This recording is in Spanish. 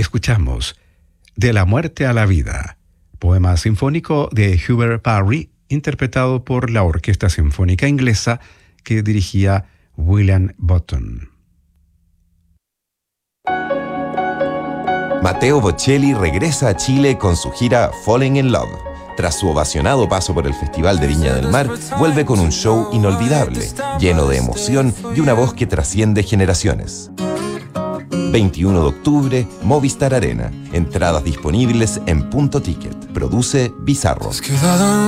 escuchamos De la muerte a la vida, poema sinfónico de Hubert Parry, interpretado por la Orquesta Sinfónica Inglesa que dirigía William Button. Matteo Bocelli regresa a Chile con su gira Falling in Love. Tras su ovacionado paso por el Festival de Viña del Mar, vuelve con un show inolvidable, lleno de emoción y una voz que trasciende generaciones. 21 de octubre, Movistar Arena. Entradas disponibles en Punto Ticket. Produce Bizarro.